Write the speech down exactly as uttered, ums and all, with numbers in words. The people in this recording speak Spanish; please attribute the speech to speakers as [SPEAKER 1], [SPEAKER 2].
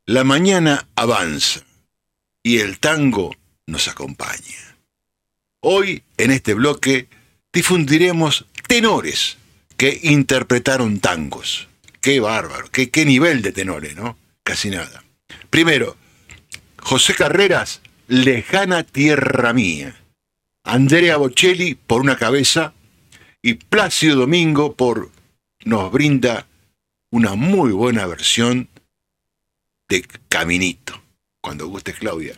[SPEAKER 1] La mañana avanza y el tango nos acompaña. Hoy, en este bloque, difundiremos tenores que interpretaron tangos. ¡Qué bárbaro! ¡Qué, qué nivel de tenores, ¿no? Casi nada. Primero, José Carreras, Lejana Tierra Mía. Andrea Bocelli, Por una cabeza. Y Plácido Domingo por nos brinda una muy buena versión de Caminito. Cuando guste, Claudia.